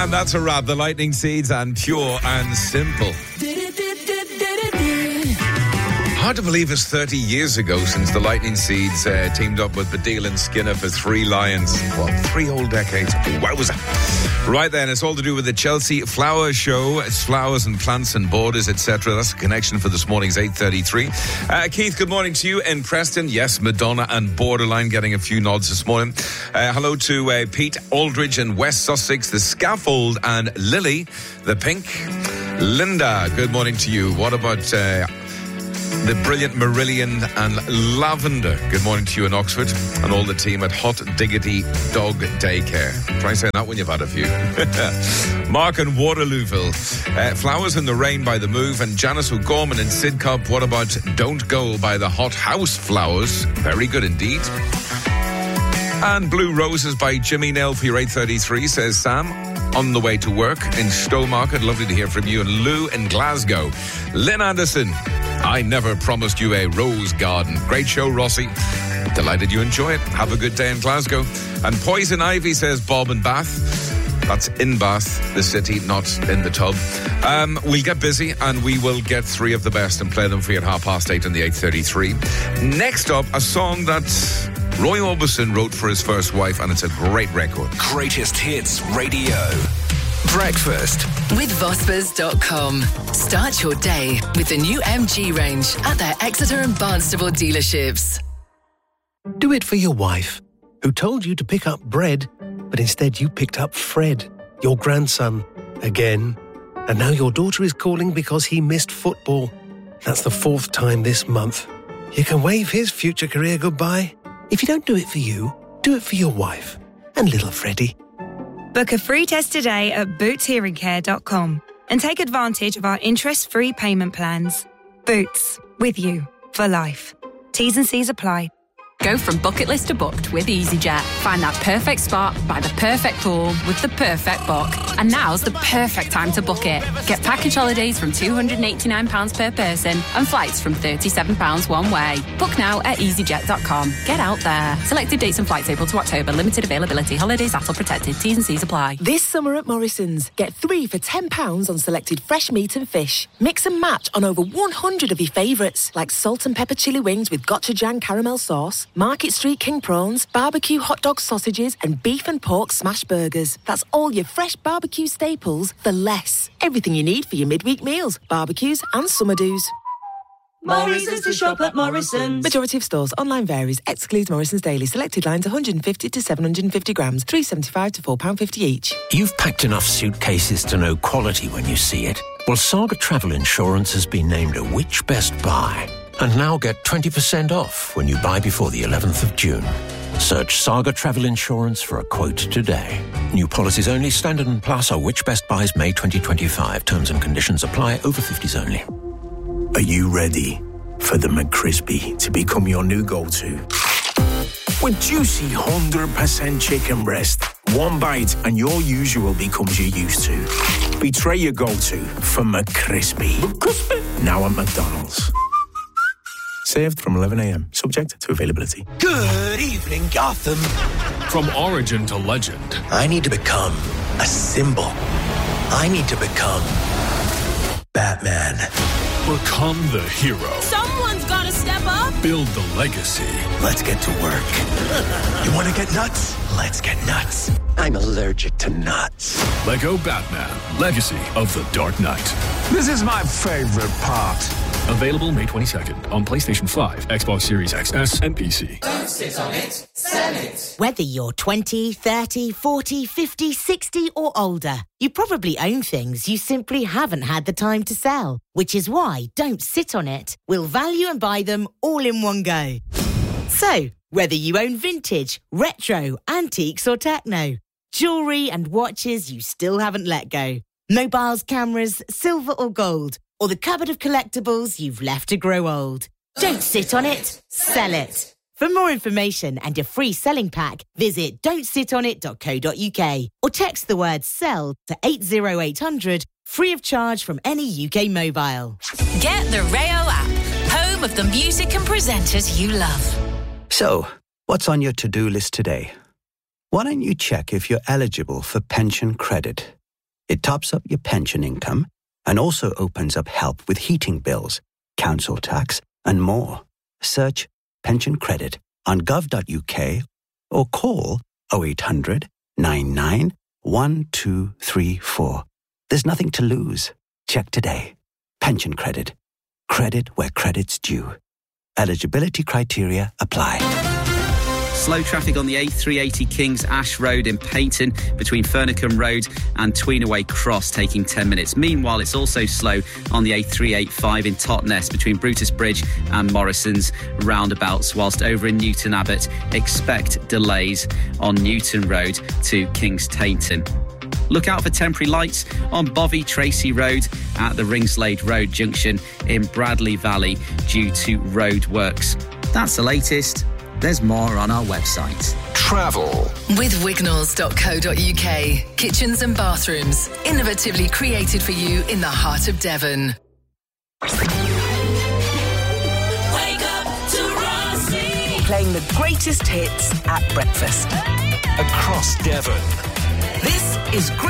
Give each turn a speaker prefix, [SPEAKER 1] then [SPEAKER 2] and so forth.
[SPEAKER 1] And that's a wrap. The Lightning Seeds and Pure and Simple. Hard to believe it's 30 years ago since the Lightning Seeds teamed up with Baddiel and Skinner for Three Lions. What, 3 whole decades? Wowza. Right then, it's all to do with the Chelsea Flower Show. It's flowers and plants and borders, etc. That's the connection for this morning's 8:33. Keith, good morning to you in Preston. Yes, Madonna and Borderline getting a few nods this morning. Hello to Pete Aldridge in West Sussex, The Scaffold, and Lily, the Pink. Linda, good morning to you. What about the brilliant Marillion and Lavender? Good morning to you in Oxford and all the team at Hot Diggity Dog Daycare. Try saying that when you've had a few. Mark in Waterlooville. Flowers in the Rain by The Move, and Janice O'Gorman in Sidcup. What about Don't Go by the Hot House Flowers? Very good indeed. And Blue Roses by Jimmy Nail for your 8:33, says Sam. On the way to work in Stowmarket. Lovely to hear from you. And Lou in Glasgow. Lynn Anderson. I never promised you a rose garden. Great show, Rossi. Delighted you enjoy it. Have a good day in Glasgow. And Poison Ivy, says Bob in Bath. That's in Bath, the city, not in the tub. We'll get busy and we will get 3 of the best and play them for you at 8:30 on the 8:33. Next up, a song that Roy Orbison wrote for his first wife, and it's a great record.
[SPEAKER 2] Greatest Hits Radio. Breakfast
[SPEAKER 3] with Vospers.com. Start your day with the new MG range at their Exeter and Barnstable dealerships.
[SPEAKER 4] Do it for your wife, who told you to pick up bread, but instead you picked up Fred, your grandson, again. And now your daughter is calling because he missed football. That's the 4th time this month. You can wave his future career goodbye. If you don't do it for you, do it for your wife and little Freddie.
[SPEAKER 5] Book a free test today at bootshearingcare.com and take advantage of our interest-free payment plans. Boots, with you for life. T's and C's apply.
[SPEAKER 6] Go from bucket list to booked with EasyJet. Find that perfect spot by the perfect pool with the perfect book. And now's the perfect time to book it. Get package holidays from £289 per person and flights from £37 one way. Book now at easyjet.com. Get out there. Selected dates and flights April to October. Limited availability. Holidays ATOL protected. T's and C's apply.
[SPEAKER 7] This summer at Morrison's, get 3 for £10 on selected fresh meat and fish. Mix and match on over 100 of your favourites, like salt and pepper chili wings with gochujang caramel sauce, Market Street King prawns, barbecue hot dog sausages, and beef and pork smash burgers. That's all your fresh barbecue staples for less. Everything you need for your midweek meals, barbecues and summer do's.
[SPEAKER 8] Morrison's to shop at Morrison's.
[SPEAKER 7] Majority of stores. Online varies. Excludes Morrison's Daily. Selected lines 150 to 750 grams. £3.75 to £4.50 each.
[SPEAKER 4] You've packed enough suitcases to know quality when you see it. Well, Saga Travel Insurance has been named a Which Best Buy. And now get 20% off when you buy before the 11th of June. Search Saga Travel Insurance for a quote today. New policies only. Standard and Plus are Which Best Buys May 2025. Terms and conditions apply. Over 50s only.
[SPEAKER 9] Are you ready for the McCrispy to become your new go-to? With juicy 100% chicken breast, one bite and your usual becomes your used to. Betray your go-to for McCrispy. Now at McDonald's. Served from 11 a.m. Subject to availability.
[SPEAKER 10] Good evening, Gotham.
[SPEAKER 11] From origin to legend.
[SPEAKER 10] I need to become a symbol. I need to become Batman.
[SPEAKER 11] Become the hero.
[SPEAKER 8] Someone's got to step up.
[SPEAKER 11] Build the legacy.
[SPEAKER 10] Let's get to work. You want to get nuts? Let's get nuts. I'm allergic to nuts.
[SPEAKER 11] Lego Batman. Legacy of the Dark Knight.
[SPEAKER 9] This is my favorite part.
[SPEAKER 11] Available May 22nd on PlayStation 5, Xbox Series XS, and PC.
[SPEAKER 12] Don't sit on it, sell it.
[SPEAKER 13] Whether you're 20, 30, 40, 50, 60 or older, you probably own things you simply haven't had the time to sell. Which is why Don't Sit on It will value and buy them all in one go. So, whether you own vintage, retro, antiques or techno, jewellery and watches you still haven't let go, mobiles, cameras, silver or gold, or the cupboard of collectibles you've left to grow old. Don't sit on it, sell it. For more information and a free selling pack, visit don'tsitonit.co.uk or text the word SELL to 80800, free of charge from any UK mobile.
[SPEAKER 3] Get the Rayo app, home of the music and presenters you love.
[SPEAKER 14] So, what's on your to-do list today? Why don't you check if you're eligible for pension credit? It tops up your pension income and also opens up help with heating bills, council tax, and more. Search Pension Credit on gov.uk or call 0800 99 1234. There's nothing to lose. Check today. Pension Credit. Credit where credit's due. Eligibility criteria apply.
[SPEAKER 15] Slow traffic on the A380 Kings Ash Road in Payton between Fernicombe Road and Tweenaway Cross, taking 10 minutes. Meanwhile, it's also slow on the A385 in Totnes between Brutus Bridge and Morrison's roundabouts, whilst over in Newton Abbot, expect delays on Newton Road to Kings Tainton. Look out for temporary lights on Bovey Tracy Road at the Ringslade Road junction in Bradley Valley due to road works. That's the latest. There's more on our website.
[SPEAKER 2] Travel
[SPEAKER 3] with Wignalls.co.uk. Kitchens and bathrooms, innovatively created for you in the heart of Devon.
[SPEAKER 8] Wake up to Rossi.
[SPEAKER 16] Playing the greatest hits at breakfast.
[SPEAKER 2] across Devon.
[SPEAKER 16] This is Great